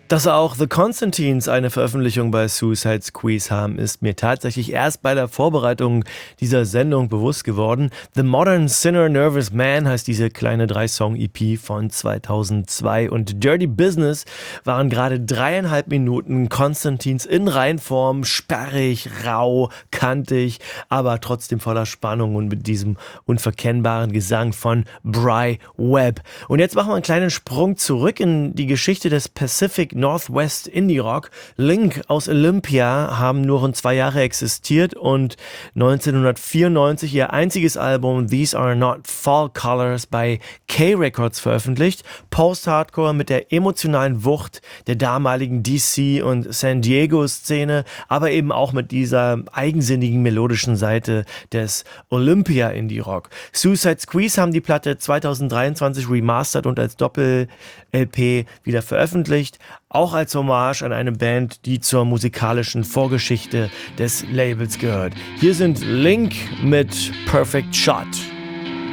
Dass auch The Constantines eine Veröffentlichung bei Suicide Squeeze haben, ist mir tatsächlich erst bei der Vorbereitung dieser Sendung bewusst geworden. The Modern Sinner Nervous Man heißt diese kleine 3-Song-EP von 2002 und Dirty Business waren gerade 3,5 Minuten Constantines in Reinform, sperrig, rau, kantig, aber trotzdem voller Spannung und mit diesem unverkennbaren Gesang von Bry Webb. Und jetzt machen wir einen kleinen Sprung zurück in die Geschichte des Pacific Northwest Indie Rock. Link aus Olympia haben nur rund 2 Jahre existiert und 1994 ihr einziges Album These Are Not Fall Colors bei K-Records veröffentlicht. Post-Hardcore mit der emotionalen Wucht der damaligen DC und San Diego Szene, aber eben auch mit dieser eigensinnigen melodischen Seite des Olympia Indie Rock. Suicide Squeeze haben die Platte 2023 remastert und als Doppel-LP wieder veröffentlicht, auch als Hommage an eine Band, die zur musikalischen Vorgeschichte des Labels gehört. Hier sind Link mit Perfect Shot.